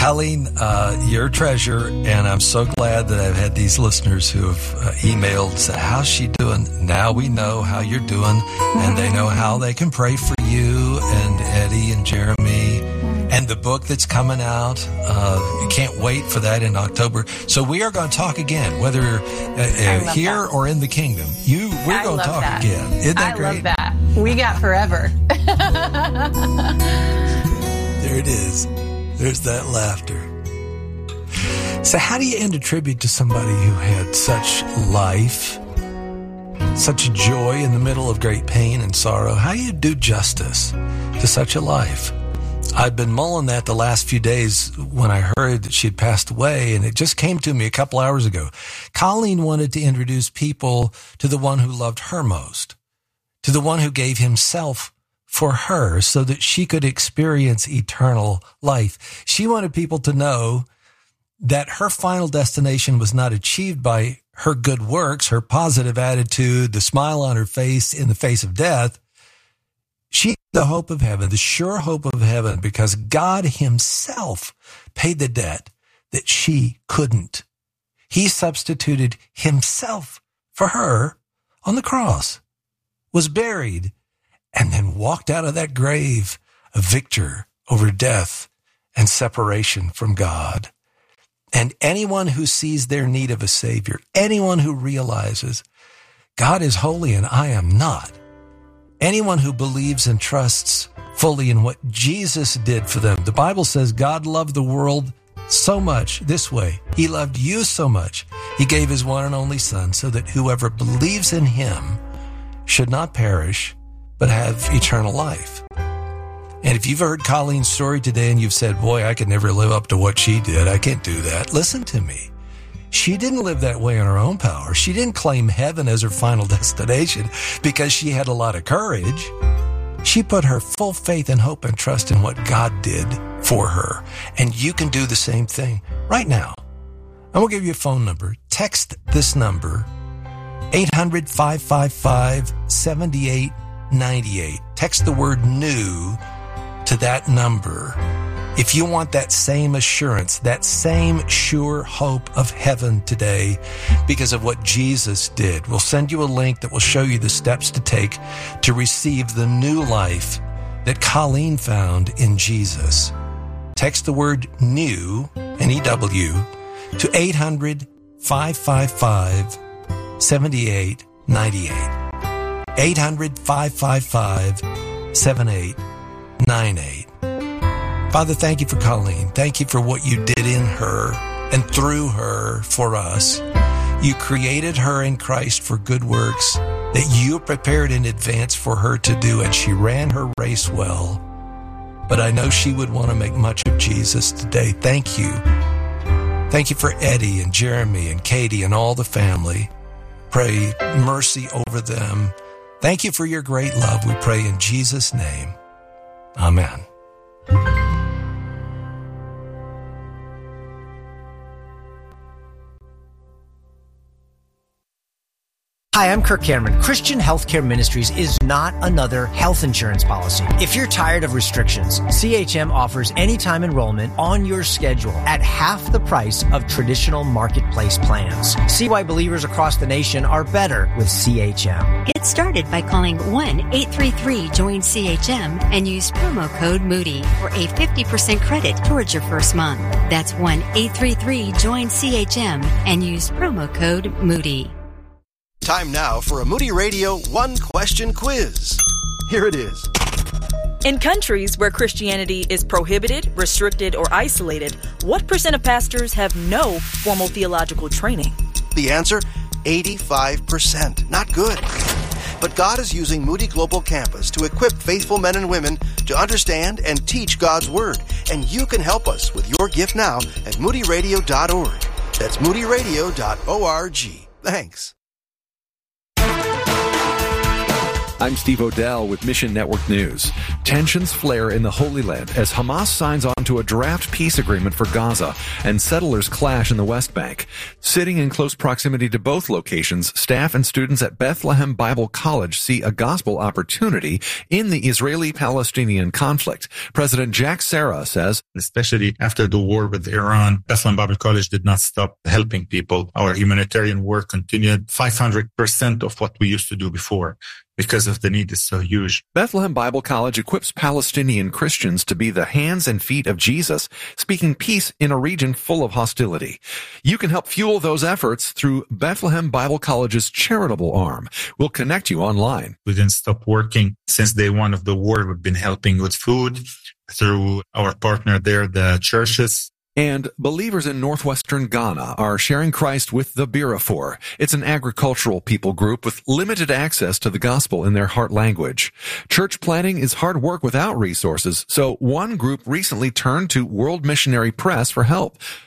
Colleen, you're a treasure, and I'm so glad that I've had these listeners who have emailed, said, how's she doing? Now we know how you're doing, and they know how they can pray for you and Eddie and Jeremy and the book that's coming out. You can't wait for that in October. So we are going to talk again, whether here or in the kingdom. We're going to talk again. Isn't that great? I love that. We got forever. There it is. There's that laughter. So how do you end a tribute to somebody who had such life, such joy in the middle of great pain and sorrow? How do you do justice to such a life? I've been mulling that the last few days when I heard that she had passed away, and it just came to me a couple hours ago. Colleen wanted to introduce people to the one who loved her most, to the one who gave himself for her so that she could experience eternal life. She wanted people to know that her final destination was not achieved by her good works, her positive attitude, the smile on her face in the face of death. She had the hope of heaven, the sure hope of heaven, because God himself paid the debt that she couldn't. He substituted himself for her on the cross, was buried, and then walked out of that grave a victor over death and separation from God. And anyone who sees their need of a Savior, anyone who realizes God is holy and I am not, anyone who believes and trusts fully in what Jesus did for them. The Bible says God loved the world so much this way. He loved you so much. He gave his one and only Son so that whoever believes in him should not perish, but have eternal life. And if you've heard Colleen's story today and you've said, boy, I could never live up to what she did, I can't do that. Listen to me. She didn't live that way on her own power. She didn't claim heaven as her final destination because she had a lot of courage. She put her full faith and hope and trust in what God did for her. And you can do the same thing right now. I'm going to give you a phone number. Text this number, 800-555-7898. Text the word new to that number if you want that same assurance, that same sure hope of heaven today because of what Jesus did. We'll send you a link that will show you the steps to take to receive the new life that Colleen found in Jesus. Text the word new, N-E-W, to 800-555-7898. 800-555-7898. Father, thank you for Colleen. Thank you for what you did in her and through her for us. You created her in Christ for good works that you prepared in advance for her to do, and she ran her race well. But I know she would want to make much of Jesus today. Thank you. Thank you for Eddie and Jeremy and Katie and all the family. Pray mercy over them. Thank you for your great love. We pray in Jesus' name. Amen. Hi, I'm Kirk Cameron. Christian Healthcare Ministries is not another health insurance policy. If you're tired of restrictions, CHM offers anytime enrollment on your schedule at half the price of traditional marketplace plans. See why believers across the nation are better with CHM. Get started by calling 1-833-JOIN-CHM and use promo code Moody for a 50% credit towards your first month. That's 1-833-JOIN-CHM and use promo code Moody. Time now for a Moody Radio one-question quiz. Here it is. In countries where Christianity is prohibited, restricted, or isolated, what % of pastors have no formal theological training? The answer, 85%. Not good. But God is using Moody Global Campus to equip faithful men and women to understand and teach God's Word. And you can help us with your gift now at moodyradio.org. That's moodyradio.org. Thanks. I'm Steve Odell with Mission Network News. Tensions flare in the Holy Land as Hamas signs on to a draft peace agreement for Gaza and settlers clash in the West Bank. Sitting in close proximity to both locations, staff and students at Bethlehem Bible College see a gospel opportunity in the Israeli-Palestinian conflict. President Jack Serra says, especially after the war with Iran, Bethlehem Bible College did not stop helping people. Our humanitarian work continued 500% of what we used to do before, because of the need is so huge. Bethlehem Bible College equips Palestinian Christians to be the hands and feet of Jesus, speaking peace in a region full of hostility. You can help fuel those efforts through Bethlehem Bible College's charitable arm. We'll connect you online. We didn't stop working since day one of the war. We've been helping with food through our partner there, the churches. And believers in northwestern Ghana are sharing Christ with the Birafor. It's an agricultural people group with limited access to the gospel in their heart language. Church planting is hard work without resources, so one group recently turned to World Missionary Press for help.